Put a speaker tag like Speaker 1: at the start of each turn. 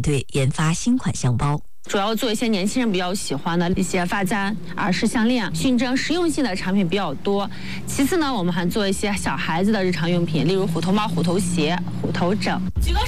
Speaker 1: 队研发新款箱包。
Speaker 2: 主要做一些年轻人比较喜欢的一些发簪、耳饰、项链，熏蒸实用性的产品比较多。其次呢，我们还做一些小孩子的日常用品，例如虎头帽、虎头鞋、虎头枕。
Speaker 3: 举个手。